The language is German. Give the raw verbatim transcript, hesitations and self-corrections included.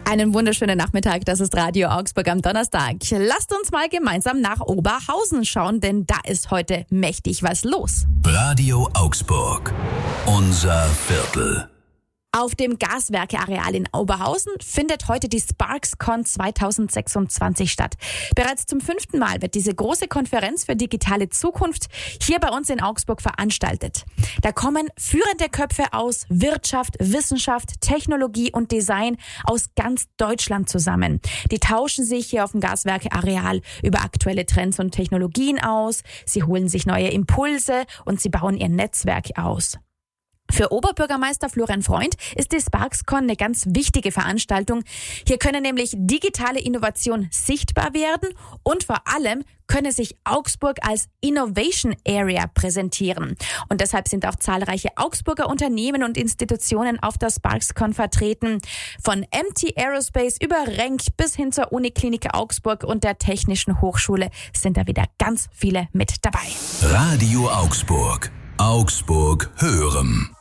Einen wunderschönen Nachmittag, das ist Radio Augsburg am Donnerstag. Lasst uns mal gemeinsam nach Oberhausen schauen, denn da ist heute mächtig was los. Radio Augsburg, unser Viertel. Auf dem Gaswerkeareal in Oberhausen findet heute die SparksCon zwanzig sechsundzwanzig statt. Bereits zum fünften Mal wird diese große Konferenz für digitale Zukunft hier bei uns in Augsburg veranstaltet. Da kommen führende Köpfe aus Wirtschaft, Wissenschaft, Technologie und Design aus ganz Deutschland zusammen. Die tauschen sich hier auf dem Gaswerkeareal über aktuelle Trends und Technologien aus. Sie holen sich neue Impulse und sie bauen ihr Netzwerk aus. Für Oberbürgermeister Florian Freund ist die SparksCon eine ganz wichtige Veranstaltung. Hier können nämlich digitale Innovation sichtbar werden und vor allem könne sich Augsburg als Innovation Area präsentieren. Und deshalb sind auch zahlreiche Augsburger Unternehmen und Institutionen auf der SparksCon vertreten. Von M T Aerospace über Renk bis hin zur Uniklinik Augsburg und der Technischen Hochschule sind da wieder ganz viele mit dabei. Radio Augsburg. Augsburg hören.